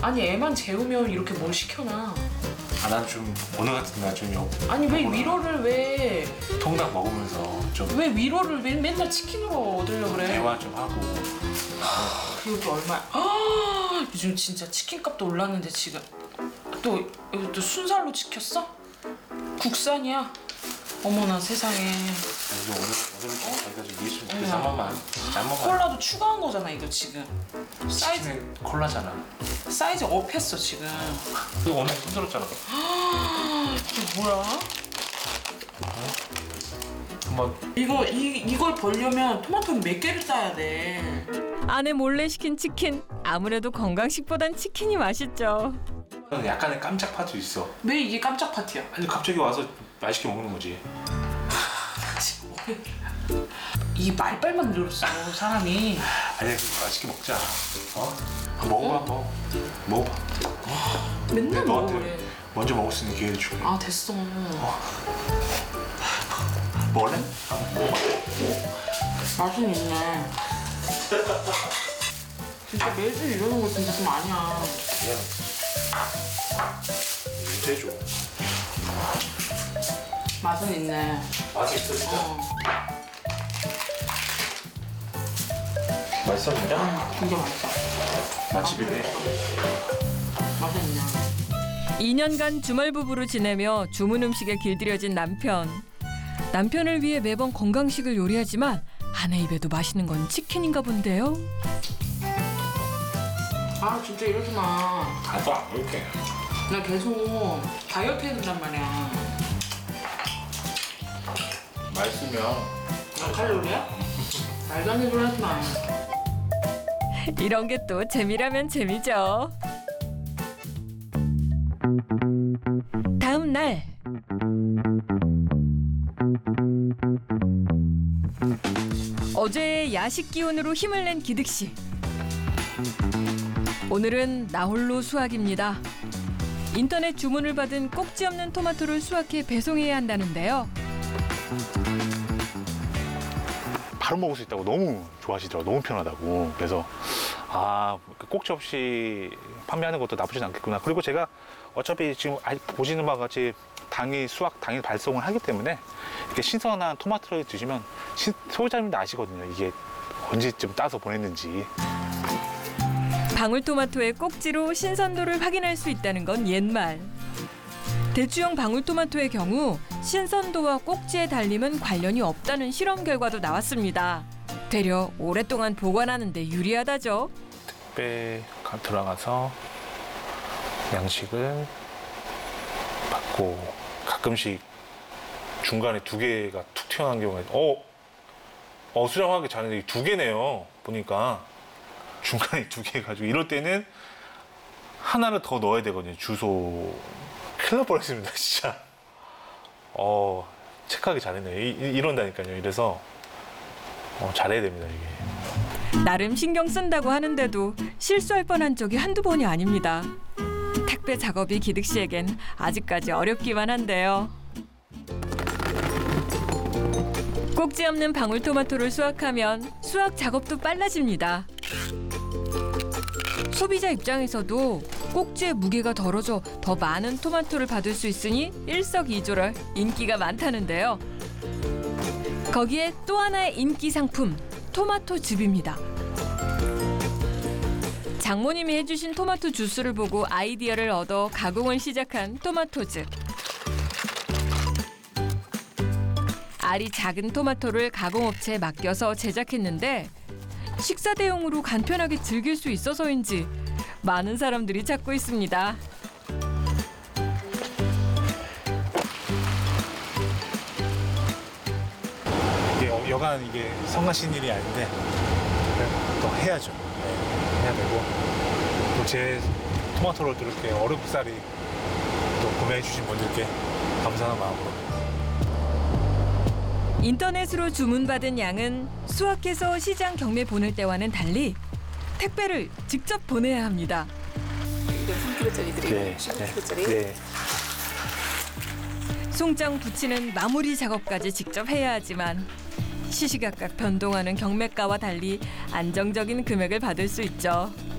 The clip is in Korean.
아니 애만 재우면 이렇게 뭘 시켜놔. 아, 난 좀 오늘 같은 날 좀 아니 왜 위로를 왜 통닭 먹으면서 좀 위로를 맨날 치킨으로 얻으려고 그래? 대화 좀 하고. 그것도 얼마야? 아, 요즘 진짜 치킨값도 올랐는데 지금 또 이것도 순살로 시켰어? 국산이야? 어머나 세상에. 이제 오늘은 좀 저희가 좀 미술 그래서 한 번만 콜라도 추가한 거잖아 이거 지금. 사이즈 치킨은 콜라잖아. 사이즈 업했어 지금. 이거 오늘 힘들었잖아. 이게 뭐야? 한번 이걸 벌려면 토마토는 몇 개를 따야 돼? 아내 몰래 시킨 치킨. 아무래도 건강식보단 치킨이 맛있죠. 약간의 깜짝 파도 있어. 왜 이게 깜짝 파티야? 아니 갑자기 와서 맛있게 먹는 거지. 이 말빨만 늘었어 사람이. 아니 맛있게 먹자. 어? 먹어봐 한번. 먹어봐. 맨날 먹어 너한테 그래. 먼저 먹을 수 있는 기회를 줄게. 아 됐어. 먹을래? 맛은 있네. 진짜 매일 이러는 거 진짜 좀 아니야. 그냥 유지해줘. 맛은 있네. 맛이 있어 진짜. 어. 맛있어 진짜? 진짜 맛있어. 맛집이네. 맛은 있네. 2년간 주말 부부로 지내며 주문 음식에 길들여진 남편. 남편을 위해 매번 건강식을 요리하지만 아내 입에도 맛있는 건 치킨인가 본데요. 아 진짜 이러지 마. 아빠 이렇게. 나 계속 다이어트 해야 된단 말이야. 맛있으면 나 칼로리야? 말도 안 되는 소리 하지 마. 이런 게 또 재미라면 재미죠. 다음 날. 어제의 야식 기운으로 힘을 낸 기득 씨. 오늘은 나홀로 수확입니다. 인터넷 주문을 받은 꼭지 없는 토마토를 수확해 배송해야 한다는데요. 바로 먹을 수 있다고 너무 좋아하시더라고요. 너무 편하다고. 그래서 꼭지 없이 판매하는 것도 나쁘진 않겠구나. 그리고 제가 어차피 지금 보시는 바와 같이 당일 발송을 하기 때문에 이렇게 신선한 토마토를 드시면 소비자님도 아시거든요. 이게 언제쯤 따서 보냈는지. 방울토마토의 꼭지로 신선도를 확인할 수 있다는 건 옛말. 대추용 방울토마토의 경우 신선도와 꼭지의 달림은 관련이 없다는 실험 결과도 나왔습니다. 되려 오랫동안 보관하는 데 유리하다죠. 택배 들어가서 양식을 받고 가끔씩 중간에 두 개가 툭 튀어나온 경우가 수량하기 잘했는데 두 개네요. 보니까 중간에 두 개 가지고 이럴 때는 하나를 더 넣어야 되거든요. 주소 큰일 날 뻔했습니다. 진짜. 체크하기 잘했네요. 이런다니까요. 이래서 잘해야 됩니다. 이게. 나름 신경 쓴다고 하는데도 실수할 뻔한 적이 한두 번이 아닙니다. 택배 작업이 기득 씨에겐 아직까지 어렵기만 한데요. 꼭지 없는 방울토마토를 수확하면 수확 작업도 빨라집니다. 소비자 입장에서도 꼭지의 무게가 덜어져 더 많은 토마토를 받을 수 있으니 일석이조로 인기가 많다는데요. 거기에 또 하나의 인기 상품, 토마토즙입니다. 장모님이 해주신 토마토 주스를 보고 아이디어를 얻어 가공을 시작한 토마토즙. 알이 작은 토마토를 가공업체에 맡겨서 제작했는데 식사 대용으로 간편하게 즐길 수 있어서인지 많은 사람들이 찾고 있습니다. 이게 여간 이게 성가신 일이 아닌데 또 해야죠. 네, 해야 되고 또 제 토마토를 또 이렇게 어렵사리 또 구매해 주신 분들께 감사한 마음으로. 인터넷으로 주문받은 양은 수확해서 시장 경매 보낼 때와는 달리 택배를 직접 보내야 합니다. 이거 3kg짜리 드리고 10kg짜리. 네. 송장 붙이는 마무리 작업까지 직접 해야 하지만 시시각각 변동하는 경매가와 달리 안정적인 금액을 받을 수 있죠.